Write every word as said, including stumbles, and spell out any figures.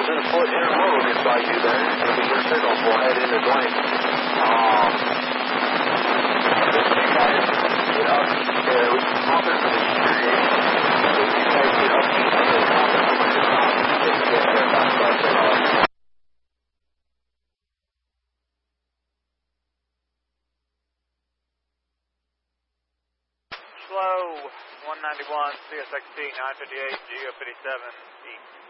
thousand foot intermodal is by you there. It'll be your signal. We'll head into Dwayne. Um, you guys get up, uh, we can pump it for the street. So you guys get up, and then pump it over the top. So you get there back by the top. Slow, one ninety-one, C S X T, nine fifty-eight, G O fifty-seven, east.